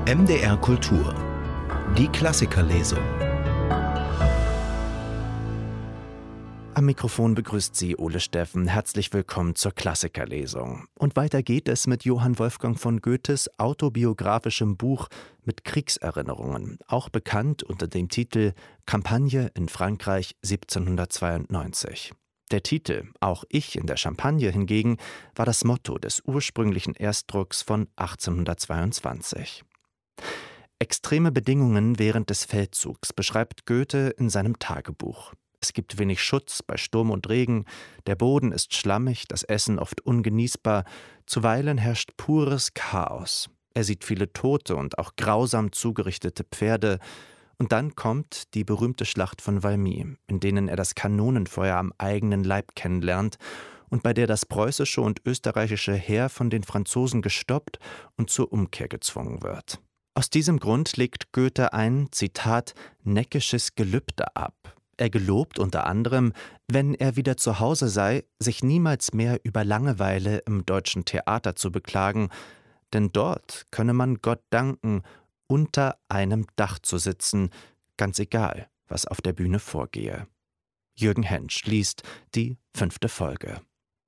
MDR Kultur. Die Klassikerlesung. Am Mikrofon begrüßt Sie Ole Steffen. Herzlich willkommen zur Klassikerlesung. Und weiter geht es mit Johann Wolfgang von Goethes autobiografischem Buch mit Kriegserinnerungen, auch bekannt unter dem Titel Kampagne in Frankreich 1792. Der Titel »Auch ich in der Champagne« hingegen war das Motto des ursprünglichen Erstdrucks von 1822. Extreme Bedingungen während des Feldzugs beschreibt Goethe in seinem Tagebuch. Es gibt wenig Schutz bei Sturm und Regen, der Boden ist schlammig, das Essen oft ungenießbar, zuweilen herrscht pures Chaos. Er sieht viele tote und auch grausam zugerichtete Pferde. Und dann kommt die berühmte Schlacht von Valmy, in denen er das Kanonenfeuer am eigenen Leib kennenlernt und bei der das preußische und österreichische Heer von den Franzosen gestoppt und zur Umkehr gezwungen wird. Aus diesem Grund legt Goethe ein, Zitat, neckisches Gelübde ab. Er gelobt unter anderem, wenn er wieder zu Hause sei, sich niemals mehr über Langeweile im Deutschen Theater zu beklagen, denn dort könne man Gott danken, unter einem Dach zu sitzen, ganz egal, was auf der Bühne vorgehe. Jürgen Hentsch liest die 5. Folge.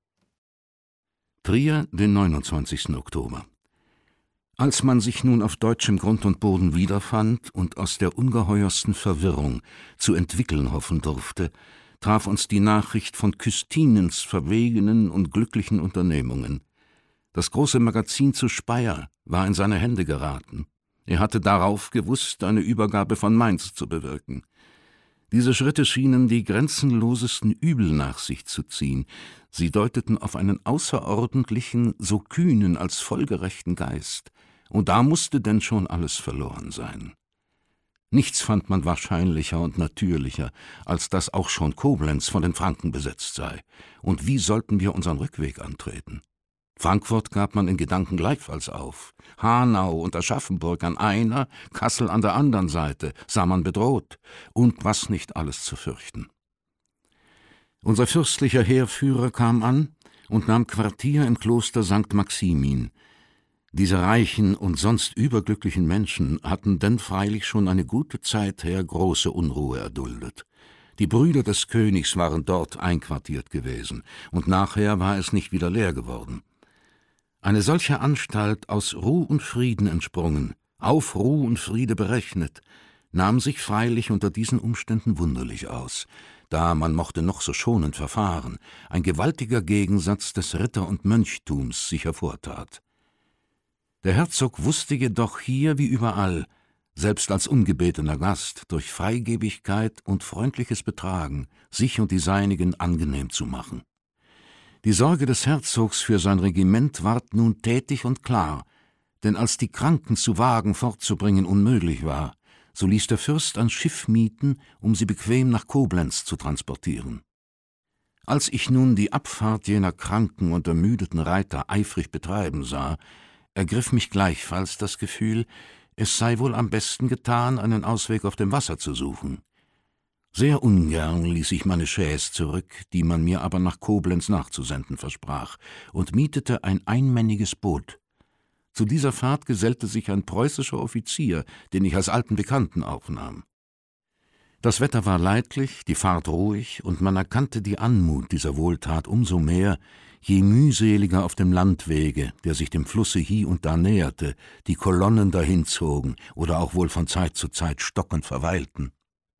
Trier, den 29. Oktober. Als man sich nun auf deutschem Grund und Boden wiederfand und aus der ungeheuersten Verwirrung zu entwickeln hoffen durfte, traf uns die Nachricht von Küstinens verwegenen und glücklichen Unternehmungen. Das große Magazin zu Speyer war in seine Hände geraten. Er hatte darauf gewusst, eine Übergabe von Mainz zu bewirken. Diese Schritte schienen die grenzenlosesten Übel nach sich zu ziehen. Sie deuteten auf einen außerordentlichen, so kühnen als folgerechten Geist. Und da musste denn schon alles verloren sein. Nichts fand man wahrscheinlicher und natürlicher, als dass auch schon Koblenz von den Franken besetzt sei. Und wie sollten wir unseren Rückweg antreten? Frankfurt gab man in Gedanken gleichfalls auf. Hanau und Aschaffenburg an einer, Kassel an der anderen Seite sah man bedroht. Und was nicht alles zu fürchten. Unser fürstlicher Heerführer kam an und nahm Quartier im Kloster St. Maximin. Diese reichen und sonst überglücklichen Menschen hatten denn freilich schon eine gute Zeit her große Unruhe erduldet. Die Brüder des Königs waren dort einquartiert gewesen, und nachher war es nicht wieder leer geworden. Eine solche Anstalt, aus Ruh und Frieden entsprungen, auf Ruh und Friede berechnet, nahm sich freilich unter diesen Umständen wunderlich aus, da, man mochte noch so schonend verfahren, ein gewaltiger Gegensatz des Ritter- und Mönchtums sich hervortat. Der Herzog wusste jedoch hier wie überall, selbst als ungebetener Gast, durch Freigebigkeit und freundliches Betragen sich und die Seinigen angenehm zu machen. Die Sorge des Herzogs für sein Regiment ward nun tätig und klar, denn als die Kranken zu Wagen fortzubringen unmöglich war, so ließ der Fürst ein Schiff mieten, um sie bequem nach Koblenz zu transportieren. Als ich nun die Abfahrt jener kranken und ermüdeten Reiter eifrig betreiben sah, ergriff mich gleichfalls das Gefühl, es sei wohl am besten getan, einen Ausweg auf dem Wasser zu suchen. Sehr ungern ließ ich meine Chaise zurück, die man mir aber nach Koblenz nachzusenden versprach, und mietete ein einmänniges Boot. Zu dieser Fahrt gesellte sich ein preußischer Offizier, den ich als alten Bekannten aufnahm. Das Wetter war leidlich, die Fahrt ruhig, und man erkannte die Anmut dieser Wohltat umso mehr, je mühseliger auf dem Landwege, der sich dem Flusse hie und da näherte, die Kolonnen dahinzogen oder auch wohl von Zeit zu Zeit stockend verweilten.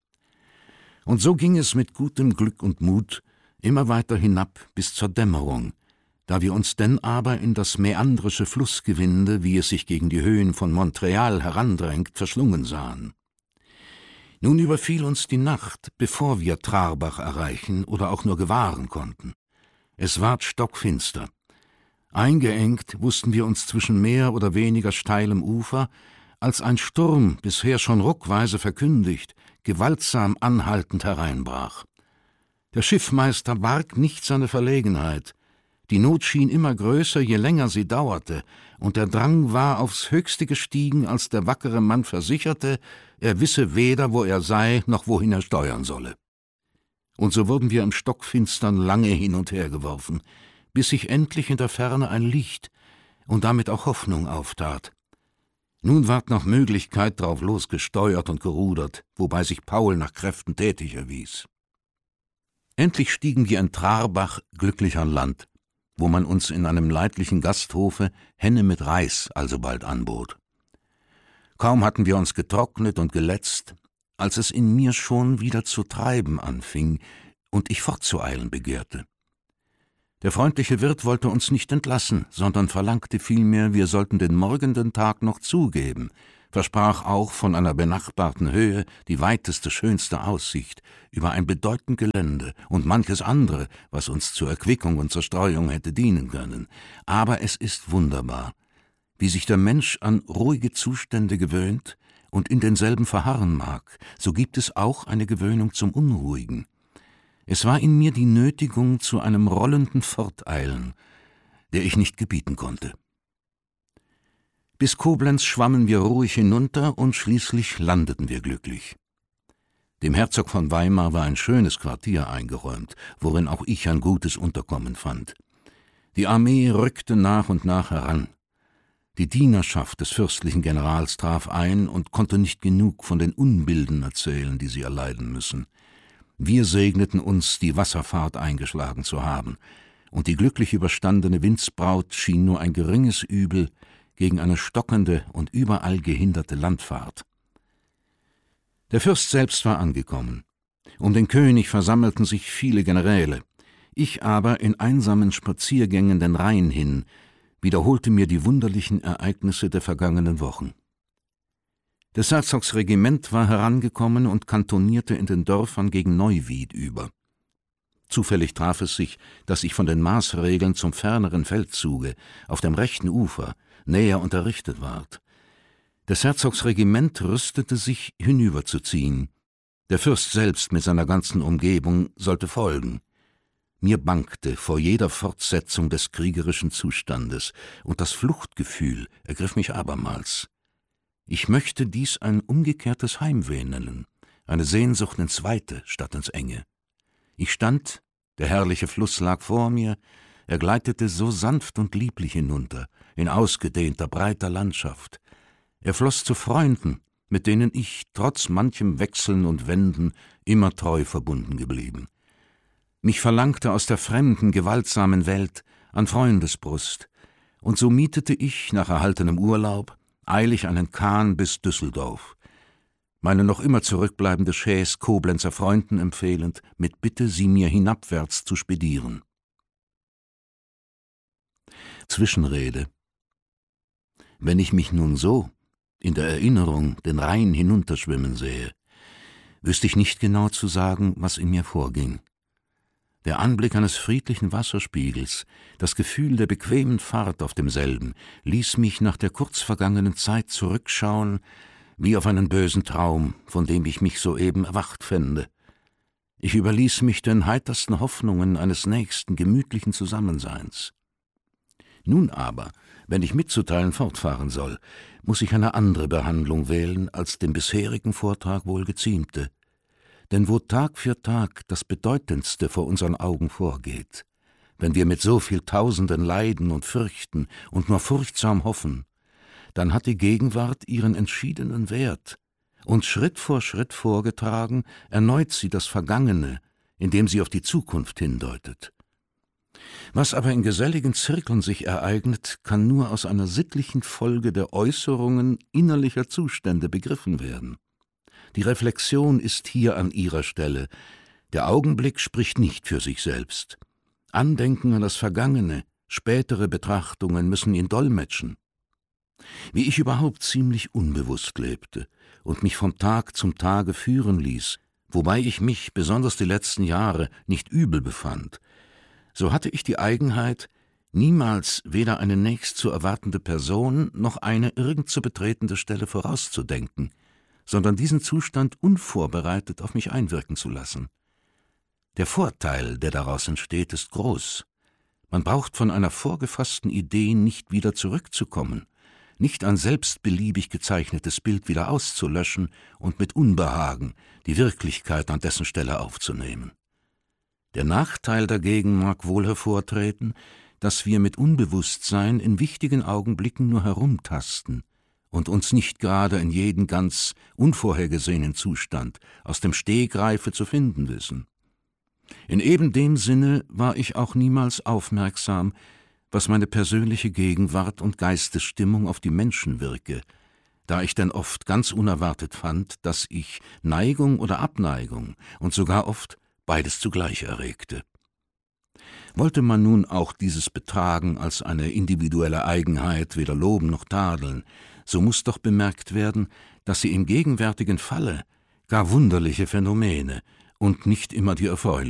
Und so ging es mit gutem Glück und Mut immer weiter hinab bis zur Dämmerung, da wir uns denn aber in das mäandrische Flussgewinde, wie es sich gegen die Höhen von Montreal herandrängt, verschlungen sahen. Nun überfiel uns die Nacht, bevor wir Trarbach erreichen oder auch nur gewahren konnten. Es ward stockfinster. Eingeengt wussten wir uns zwischen mehr oder weniger steilem Ufer, als ein Sturm, bisher schon ruckweise verkündigt, gewaltsam anhaltend hereinbrach. Der Schiffmeister barg nicht seine Verlegenheit. Die Not schien immer größer, je länger sie dauerte, und der Drang war aufs Höchste gestiegen, als der wackere Mann versicherte, er wisse weder, wo er sei, noch wohin er steuern solle. Und so wurden wir im Stockfinstern lange hin und her geworfen, bis sich endlich in der Ferne ein Licht und damit auch Hoffnung auftat. Nun ward nach Möglichkeit drauf losgesteuert und gerudert, wobei sich Paul nach Kräften tätig erwies. Endlich stiegen wir in Trarbach glücklich an Land, wo man uns in einem leidlichen Gasthofe Henne mit Reis alsobald anbot. Kaum hatten wir uns getrocknet und geletzt, als es in mir schon wieder zu treiben anfing und ich fortzueilen begehrte. Der freundliche Wirt wollte uns nicht entlassen, sondern verlangte vielmehr, wir sollten den morgenden Tag noch zugeben, versprach auch von einer benachbarten Höhe die weiteste, schönste Aussicht über ein bedeutend Gelände und manches andere, was uns zur Erquickung und Zerstreuung hätte dienen können. Aber es ist wunderbar, wie sich der Mensch an ruhige Zustände gewöhnt und in denselben verharren mag, so gibt es auch eine Gewöhnung zum Unruhigen. Es war in mir die Nötigung zu einem rollenden Forteilen, der ich nicht gebieten konnte. Bis Koblenz schwammen wir ruhig hinunter und schließlich landeten wir glücklich. Dem Herzog von Weimar war ein schönes Quartier eingeräumt, worin auch ich ein gutes Unterkommen fand. Die Armee rückte nach und nach heran. Die Dienerschaft des fürstlichen Generals traf ein und konnte nicht genug von den Unbilden erzählen, die sie erleiden müssen. Wir segneten uns, die Wasserfahrt eingeschlagen zu haben, und die glücklich überstandene Windsbraut schien nur ein geringes Übel gegen eine stockende und überall gehinderte Landfahrt. Der Fürst selbst war angekommen. Um den König versammelten sich viele Generäle. Ich aber, in einsamen Spaziergängen den Rhein hin, wiederholte mir die wunderlichen Ereignisse der vergangenen Wochen. Des Herzogs Regiment war herangekommen und kantonierte in den Dörfern gegen Neuwied über. Zufällig traf es sich, dass ich von den Maßregeln zum ferneren Feldzuge auf dem rechten Ufer näher unterrichtet ward. Des Herzogs Regiment rüstete sich, hinüberzuziehen. Der Fürst selbst mit seiner ganzen Umgebung sollte folgen. Mir bangte vor jeder Fortsetzung des kriegerischen Zustandes, und das Fluchtgefühl ergriff mich abermals. Ich möchte dies ein umgekehrtes Heimweh nennen, eine Sehnsucht ins Weite statt ins Enge. Ich stand, der herrliche Fluss lag vor mir, er gleitete so sanft und lieblich hinunter, in ausgedehnter, breiter Landschaft. Er floss zu Freunden, mit denen ich, trotz manchem Wechseln und Wenden, immer treu verbunden geblieben. Mich verlangte aus der fremden, gewaltsamen Welt an Freundesbrust, und so mietete ich, nach erhaltenem Urlaub, eilig einen Kahn bis Düsseldorf, meine noch immer zurückbleibende Chaise Koblenzer Freunden empfehlend, mit Bitte, sie mir hinabwärts zu spedieren. Zwischenrede. Wenn ich mich nun so in der Erinnerung den Rhein hinunterschwimmen sehe, wüsste ich nicht genau zu sagen, was in mir vorging. Der Anblick eines friedlichen Wasserspiegels, das Gefühl der bequemen Fahrt auf demselben, ließ mich nach der kurz vergangenen Zeit zurückschauen, wie auf einen bösen Traum, von dem ich mich soeben erwacht fände. Ich überließ mich den heitersten Hoffnungen eines nächsten gemütlichen Zusammenseins. Nun aber, wenn ich mitzuteilen fortfahren soll, muss ich eine andere Behandlung wählen, als dem bisherigen Vortrag wohl geziemte. Denn wo Tag für Tag das Bedeutendste vor unseren Augen vorgeht, wenn wir mit so viel Tausenden leiden und fürchten und nur furchtsam hoffen, dann hat die Gegenwart ihren entschiedenen Wert, und Schritt vor Schritt vorgetragen, erneut sie das Vergangene, indem sie auf die Zukunft hindeutet. Was aber in geselligen Zirkeln sich ereignet, kann nur aus einer sittlichen Folge der Äußerungen innerlicher Zustände begriffen werden. Die Reflexion ist hier an ihrer Stelle. Der Augenblick spricht nicht für sich selbst. Andenken an das Vergangene, spätere Betrachtungen müssen ihn dolmetschen. Wie ich überhaupt ziemlich unbewusst lebte und mich vom Tag zum Tage führen ließ, wobei ich mich, besonders die letzten Jahre, nicht übel befand, so hatte ich die Eigenheit, niemals weder eine nächst zu erwartende Person noch eine irgend zu betretende Stelle vorauszudenken, sondern diesen Zustand unvorbereitet auf mich einwirken zu lassen. Der Vorteil, der daraus entsteht, ist groß. Man braucht von einer vorgefassten Idee nicht wieder zurückzukommen, nicht ein selbstbeliebig gezeichnetes Bild wieder auszulöschen und mit Unbehagen die Wirklichkeit an dessen Stelle aufzunehmen. Der Nachteil dagegen mag wohl hervortreten, dass wir mit Unbewusstsein in wichtigen Augenblicken nur herumtasten und uns nicht gerade in jeden ganz unvorhergesehenen Zustand aus dem Stegreife zu finden wissen. In eben dem Sinne war ich auch niemals aufmerksam, was meine persönliche Gegenwart und Geistesstimmung auf die Menschen wirke, da ich denn oft ganz unerwartet fand, dass ich Neigung oder Abneigung und sogar oft beides zugleich erregte. Wollte man nun auch dieses Betragen als eine individuelle Eigenheit weder loben noch tadeln, so muß doch bemerkt werden, dass sie im gegenwärtigen Falle gar wunderliche Phänomene und nicht immer die erfreulichsten